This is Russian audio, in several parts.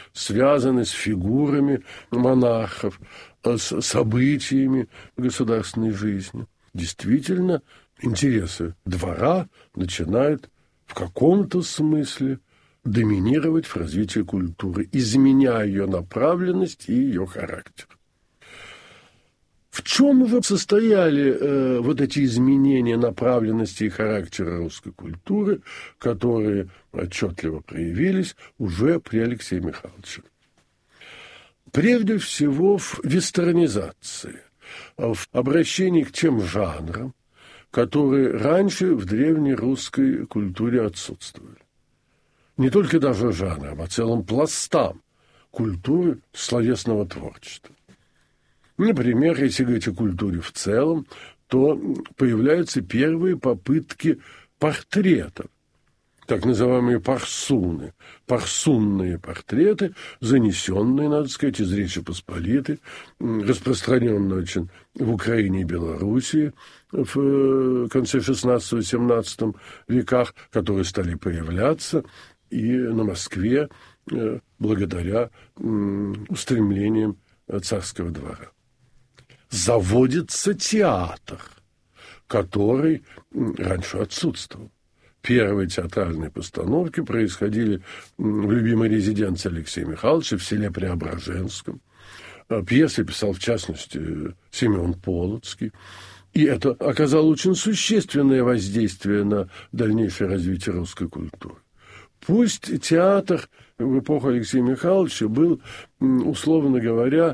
связаны с фигурами монархов, с событиями государственной жизни. Действительно, интересы двора начинают в каком-то смысле доминировать в развитии культуры, изменяя ее направленность и ее характер. В чем же состояли вот эти изменения направленности и характера русской культуры, которые отчетливо проявились уже при Алексее Михайловиче? Прежде всего в вестернизации, в обращении к тем жанрам, которые раньше в древней русской культуре отсутствовали. Не только даже жанрам, а целым пластам культуры словесного творчества. Например, если говорить о культуре в целом, то появляются первые попытки портретов, так называемые парсуны, парсунные портреты, занесенные, надо сказать, из Речи Посполитой, распространенные очень в Украине и Белоруссии в конце XVI-XVII веках, которые стали появляться и на Москве благодаря устремлениям царского двора. Заводится театр, который раньше отсутствовал. Первые театральные постановки происходили в любимой резиденции Алексея Михайловича в селе Преображенском. Пьесы писал, в частности, Семен Полоцкий. И это оказало очень существенное воздействие на дальнейшее развитие русской культуры. Пусть театр в эпоху Алексея Михайловича был, условно говоря,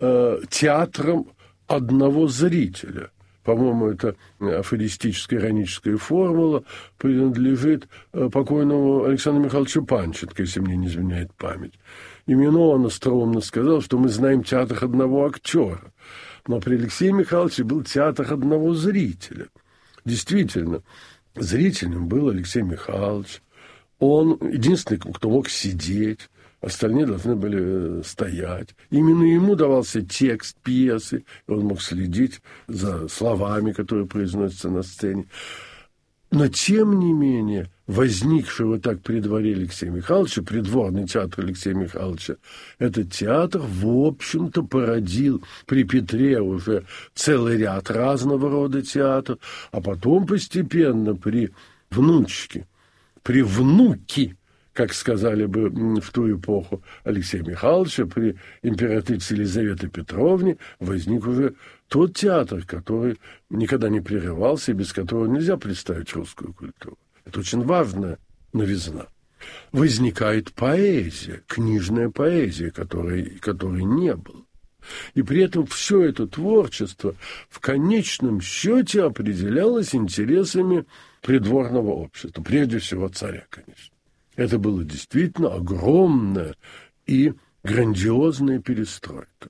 театром одного зрителя. По-моему, это афористическая ироническая формула принадлежит покойному Александру Михайловичу Панченко, если мне не изменяет память. Именно он остроумно сказал, что мы знаем театр одного актера. Но при Алексее Михайловиче был театр одного зрителя. Действительно, зрителем был Алексей Михайлович. Он единственный, кто мог сидеть, остальные должны были стоять. Именно ему давался текст пьесы, и он мог следить за словами, которые произносятся на сцене. Но, тем не менее, возникший вот так при дворе Алексея Михайловича, придворный театр Алексея Михайловича, этот театр, в общем-то, породил при Петре уже целый ряд разного рода театров, а потом постепенно при внучке, при внуке, как сказали бы в ту эпоху Алексея Михайловича, при императрице Елизавете Петровне, возник уже тот театр, который никогда не прерывался и без которого нельзя представить русскую культуру. Это очень важная новизна. Возникает поэзия, книжная поэзия, которой не было. И при этом все это творчество в конечном счете определялось интересами придворного общества, прежде всего царя, конечно. Это была действительно огромная и грандиозная перестройка.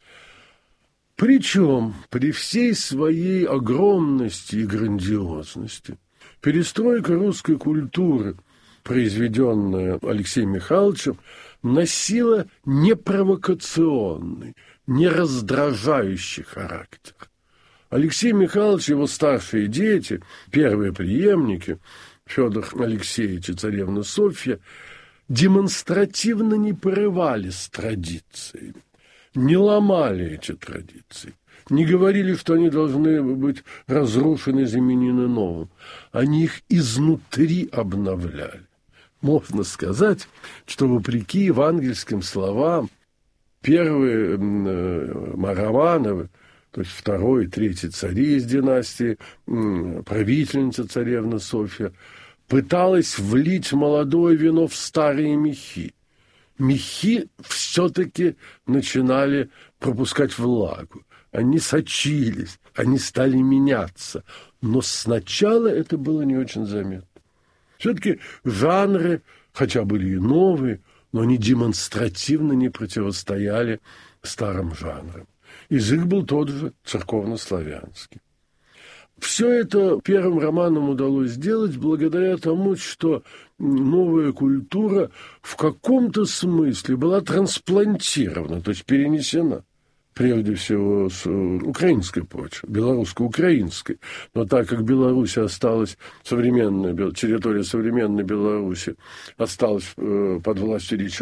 Причем при всей своей огромности и грандиозности перестройка русской культуры, произведенная Алексеем Михайловичем, носила не провокационный, не раздражающий характер. Алексей Михайлович и его старшие дети, первые преемники, Федор Алексеевич и царевна Софья, демонстративно не порывали с традициями, не ломали эти традиции, не говорили, что они должны быть разрушены и заменены новым. Они их изнутри обновляли. Можно сказать, что вопреки евангельским словам, первые Романовы, то есть второй и третий цари из династии, правительница царевна Софья, пыталась влить молодое вино в старые мехи. Мехи все-таки начинали пропускать влагу. Они сочились, они стали меняться. Но сначала это было не очень заметно. Все-таки жанры, хотя были и новые, но они демонстративно не противостояли старым жанрам. Язык был тот же, церковнославянский. Все это первым романам удалось сделать благодаря тому, что новая культура в каком-то смысле была трансплантирована, то есть перенесена. Прежде всего с украинской почвы, белорусско-украинской. Но так как Беларусь осталась, территория современной Беларуси осталась под властью Речи